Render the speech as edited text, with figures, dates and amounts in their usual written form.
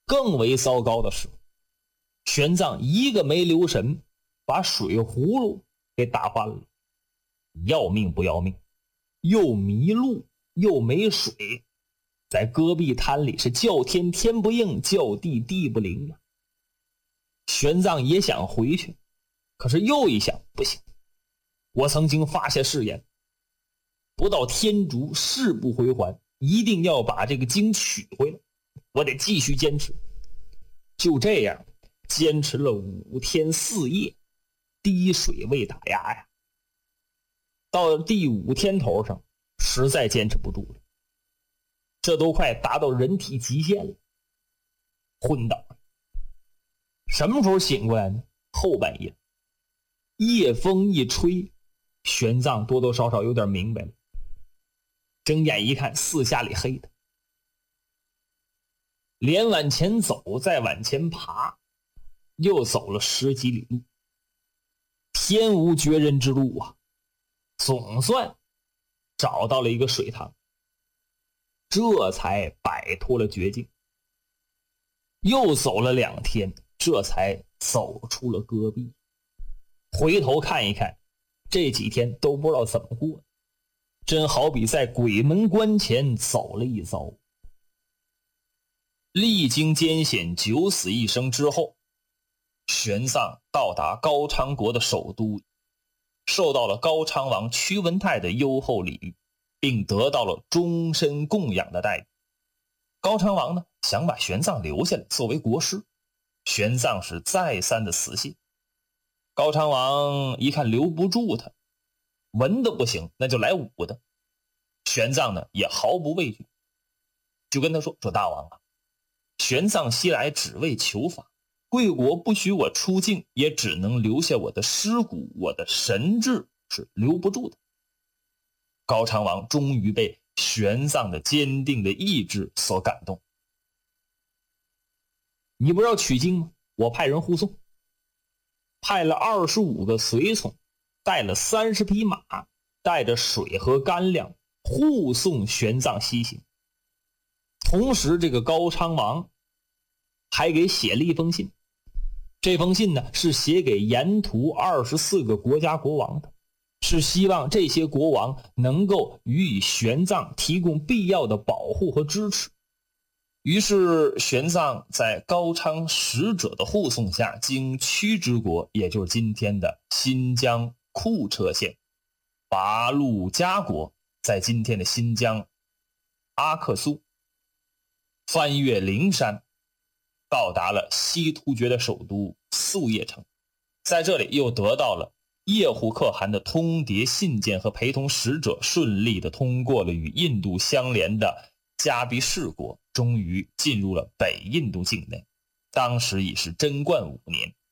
更为糟糕的是，玄奘一个没留神，把水葫芦给打翻了，要命不要命，又迷路又没水，在戈壁滩里是叫天天不应，叫地地不灵啊。玄奘也想回去，可是又一想，不行，我曾经发下誓言，不到天竺誓不回还，一定要把这个经取回来，我得继续坚持。就这样坚持了5天4夜，滴水未打压呀。到了第5天头上，实在坚持不住了，这都快达到人体极限了，昏倒了。什么时候醒过来呢？后半夜，夜风一吹，玄奘多多少少有点明白了。睁眼一看，四下里黑的，连往前走再往前爬，又走了10几里路，天无绝人之路啊，总算找到了一个水塘，这才摆脱了绝境。又走了2天，这才走出了戈壁。回头看一看，这几天都不知道怎么过的，真好比在鬼门关前走了一遭。历经艰险九死一生之后，玄奘到达高昌国的首都，受到了高昌王屈文泰的优厚礼遇，并得到了终身供养的待遇。高昌王呢，想把玄奘留下来作为国师，玄奘是再三的辞谢。高昌王一看留不住他，文的不行，那就来武的。玄奘呢也毫不畏惧，就跟他说大王啊，玄奘西来只为求法，贵国不许我出境，也只能留下我的尸骨，我的神志是留不住的。高昌王终于被玄奘的坚定的意志所感动。你不是要取经吗？我派人护送，派了25个随从，带了30匹马，带着水和干粮，护送玄奘西行。同时这个高昌王还给写了一封信，这封信呢是写给沿途24个国家国王的，是希望这些国王能够予以玄奘提供必要的保护和支持。于是玄奘在高昌使者的护送下，经屈之国，也就是今天的新疆库车县，拔陆加国，在今天的新疆阿克苏，翻越灵山，到达了西突厥的首都宿叶城。在这里又得到了叶护可汗的通牒信件和陪同使者，顺利的通过了与印度相连的加比士国，终于进入了北印度境内。当时已是贞观5年，